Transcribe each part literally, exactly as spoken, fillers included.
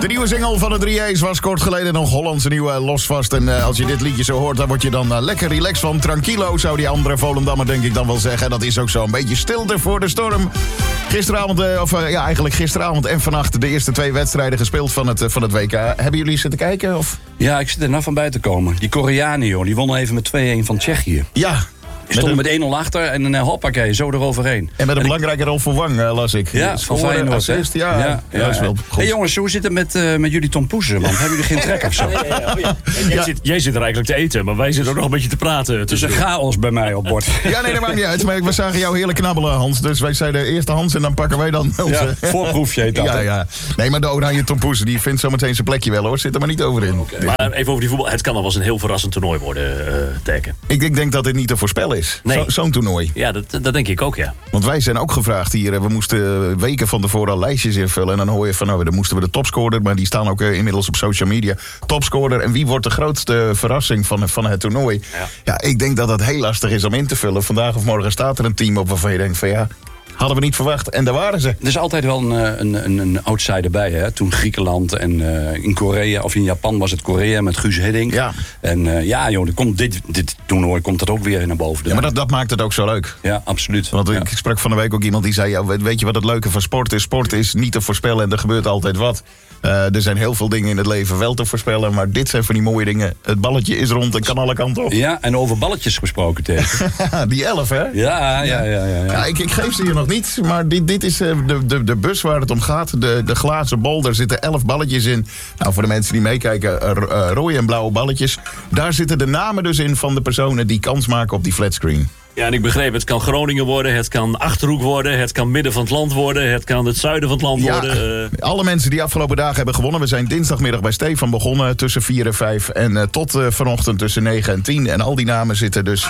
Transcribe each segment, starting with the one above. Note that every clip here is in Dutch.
De nieuwe single van de drie A's was kort geleden nog Hollandse nieuwe Losvast. En uh, als je dit liedje zo hoort, dan word je dan uh, lekker relaxed van. Tranquilo, zou die andere Volendammer denk ik dan wel zeggen. Dat is ook zo een beetje stilte voor de storm. Gisteravond, uh, of uh, ja, eigenlijk gisteravond en vannacht de eerste twee wedstrijden gespeeld van het, uh, van het W K. Hebben jullie zitten kijken? Of? Ja, ik zit er nou van bij te komen. Die Koreanen, joh, die wonnen even met twee-een van Tsjechië. Ja. Die stonden met één nul achter en een hoppakee, zo eroverheen. En met een belangrijke rol voor Wang, uh, las ik. Ja, van Feyenoord, hè? Ja, ja, ja, ja, is wel goed. Hey jongens, hoe zit het met, uh, met jullie Tom Poesen, man? Hebben jullie geen trek of zo? Ja, ja, ja, ja. Jij, ja. Zit, jij zit er eigenlijk te eten, maar wij zitten ook nog een beetje te praten. Het is een chaos bij mij op bord. Ja, nee, dat maakt niet uit. Maar we zagen jou heerlijk knabbelen, Hans. Dus wij zeiden eerst de Hans en dan pakken wij dan onze... Ja, voorproefje heet dat. Ja, ja. Nee, maar de oranje Tom Poesen, die vindt zo meteen zijn plekje wel, hoor. Zit er maar niet over in. Okay. Maar even over die voetbal. Het kan al wel eens een heel verrassend toernooi worden, uh, Teken. Ik, ik denk dat dit niet te voorspellen is. Nee. Zo, zo'n toernooi. Ja, dat, dat denk ik ook, ja. Want wij zijn ook gevraagd hier. We moesten weken van tevoren al lijstjes invullen. En dan hoor je van, nou, dan moesten we de topscorer. Maar die staan ook uh, inmiddels op social media. Topscorer. En wie wordt de grootste verrassing van, van het toernooi? Ja. ja, ik denk dat dat heel lastig is om in te vullen. Vandaag of morgen staat er een team op waarvan je denkt van ja... Hadden we niet verwacht. En daar waren ze. Er is altijd wel een, een, een, een outsider bij. Hè? Toen Griekenland en uh, in Korea of in Japan was het Korea met Guus Hiddink. Ja. En uh, ja, joh, er komt dit, dit toernooi komt dat ook weer naar boven. Ja, maar dat, dat maakt het ook zo leuk. Ja, absoluut. Want ja. ik sprak van de week ook iemand die zei... Ja, weet je wat het leuke van sport is? Sport is niet te voorspellen en er gebeurt altijd wat. Uh, er zijn heel veel dingen in het leven wel te voorspellen. Maar dit zijn van die mooie dingen. Het balletje is rond en kan alle kanten op. Ja, en over balletjes gesproken tegen. Die elf, hè? Ja, ja, ja. ja, ja. ja ik, ik geef ze hier nog niet. Maar dit, dit is uh, de, de, de bus waar het om gaat. De, de glazen bol, daar zitten elf balletjes in. Nou, voor de mensen die meekijken, uh, uh, rode en blauwe balletjes. Daar zitten de namen dus in van de personen die kans maken op die flatscreen. Ja, en ik begreep, het kan Groningen worden, het kan Achterhoek worden, het kan midden van het land worden, het kan het zuiden van het land ja, worden. Uh... Alle mensen die afgelopen dagen hebben gewonnen. We zijn dinsdagmiddag bij Stefan begonnen tussen vier en vijf. En uh, tot uh, vanochtend tussen negen en tien. En al die namen zitten dus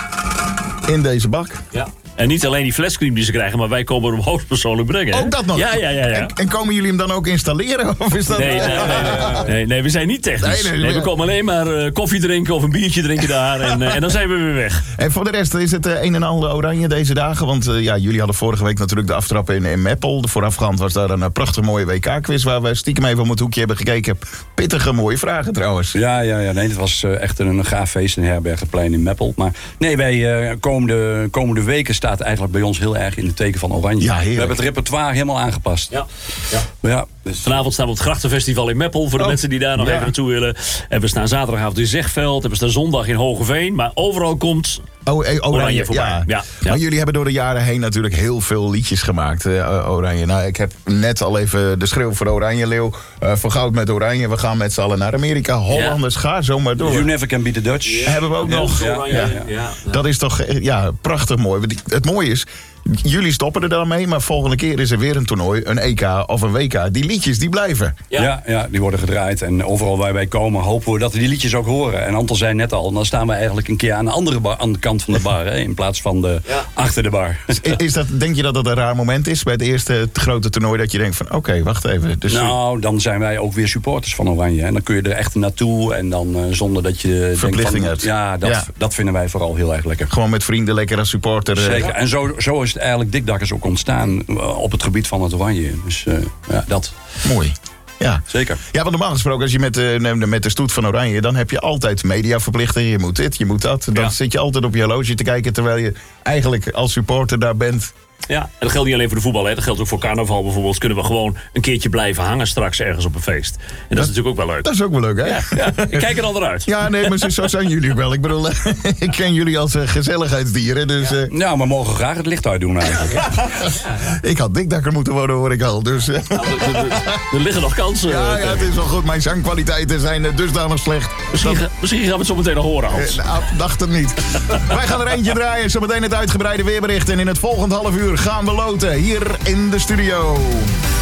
in deze bak. Ja. En niet alleen die flashscreen die ze krijgen, maar wij komen hem hoogstpersoonlijk brengen. Hè? Ook dat nog? Ja, ja, ja. ja. En, en komen jullie hem dan ook installeren? Of is dat... nee, nee, nee, nee, nee, nee, we zijn niet technisch. Nee, nee, nee, we komen alleen maar uh, koffie drinken of een biertje drinken daar. En, uh, en dan zijn we weer weg. En voor de rest is het uh, een en ander oranje deze dagen. Want uh, ja, jullie hadden vorige week natuurlijk de aftrap in, in Meppel. De voorafgaand was daar een uh, prachtig mooie W K-quiz... waar we stiekem even om het hoekje hebben gekeken. Pittige mooie vragen trouwens. Ja, ja, ja. Nee, het was uh, echt een, een gaaf feest in Herbergenplein in Meppel. Maar nee, bij uh, komende, komende weken staat eigenlijk bij ons heel erg in het teken van oranje. Ja, we hebben het repertoire helemaal aangepast. Ja. Ja. Ja, dus... Vanavond staan we op het Grachtenfestival in Meppel... voor de oh. mensen die daar nog ja. even naartoe willen. En we staan zaterdagavond in Zegveld. En we staan zondag in Hogeveen. Maar overal komt... Oh, eh, oranje, oranje voorbij. Ja. Ja, ja. Maar jullie hebben door de jaren heen natuurlijk heel veel liedjes gemaakt, uh, Oranje. Nou, ik heb net al even de schreeuw voor Oranje Leeuw. Uh, voor Goud met Oranje. We gaan met z'n allen naar Amerika. Hollanders, ja. ga zo maar door. You never can beat the Dutch. Ja. Hebben we ook ja, nog. Ja, oranje, ja. Ja. Ja. Dat is toch ja, prachtig mooi. Het mooie is... Jullie stoppen er dan mee, maar volgende keer is er weer een toernooi, een E K of een W K. Die liedjes, die blijven. Ja, ja, ja die worden gedraaid. En overal waar wij komen hopen we dat we die liedjes ook horen. En Anton zei net al, dan staan we eigenlijk een keer aan de andere bar, aan de kant van de bar. Hè, in plaats van de, ja. achter de bar. Is, is dat, denk je dat dat een raar moment is bij het eerste het grote toernooi? Dat je denkt van, oké, okay, wacht even. Dus nou, dan zijn wij ook weer supporters van Oranje. En dan kun je er echt naartoe. En dan uh, zonder dat je verplichting denkt van, hebt. Ja, dat, ja, dat vinden wij vooral heel erg lekker. Gewoon met vrienden lekker als supporter. Zeker. Uh, en zo, zo is het eigenlijk dikdakkers ook ontstaan op het gebied van het Oranje. Dus uh, ja, dat. Mooi. Ja. Zeker. Ja, want normaal gesproken, als je met, uh, met de stoet van Oranje... dan heb je altijd mediaverplichtingen. Je moet dit, je moet dat. Dan ja. zit je altijd op je horloge te kijken... terwijl je eigenlijk als supporter daar bent... Ja, en dat geldt niet alleen voor de voetbal, hè. Dat geldt ook voor carnaval bijvoorbeeld. Kunnen we gewoon een keertje blijven hangen straks ergens op een feest. En dat, dat is natuurlijk ook wel leuk. Dat is ook wel leuk, hè? Ja, ja. Ik kijk er dan eruit. Ja, nee, maar zo zijn jullie wel. Ik bedoel, ik ken jullie als uh, gezelligheidsdieren. Dus, uh... ja. Nou, we mogen graag het licht uitdoen eigenlijk. Ja. Ik had dikdakker moeten worden, hoor ik al. Dus, uh... nou, er, er, er liggen nog kansen. Ja, ja, het is wel goed. Mijn zangkwaliteiten zijn uh, dusdanig slecht. Misschien, dat... misschien gaan we het zo meteen nog horen, Hans. Uh, nou, dacht het niet. Wij gaan er eentje draaien. Zometeen het uitgebreide weerbericht. En in het volgende half uur gaan we loten. Hier in de studio.